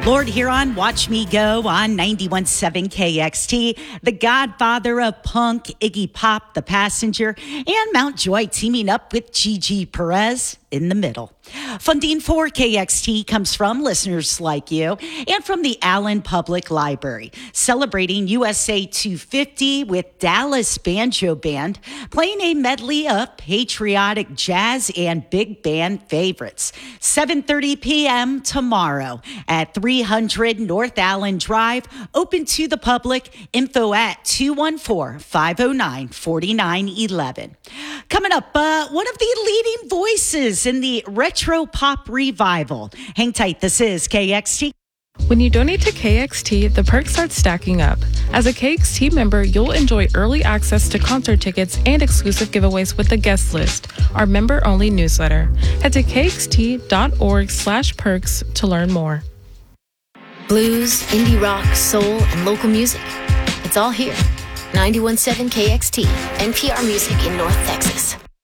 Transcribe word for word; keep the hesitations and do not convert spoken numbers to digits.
Lord Huron, Watch Me Go on ninety-one point seven K X T. The godfather of punk, Iggy Pop, The Passenger, and Mount Joy teaming up with Gigi Perez in the middle. Funding for K X T comes from listeners like you and from the Allen Public Library, celebrating U S A two fifty with Dallas Banjo Band, playing a medley of patriotic jazz and big band favorites. seven thirty p.m. tomorrow at three hundred North Allen Drive, open to the public. Info at two one four, five oh nine, four nine one one. Coming up, uh, one of the leading voices in the retro pop revival. Hang tight, this is K X T. When you donate to K X T, the perks start stacking up. As a K X T member, you'll enjoy early access to concert tickets and exclusive giveaways with the guest list, our member-only newsletter. Head to kxt.org slash perks to learn more. Blues, indie rock, soul, and local music. It's all here. ninety-one point seven K X T, N P R Music in North Texas.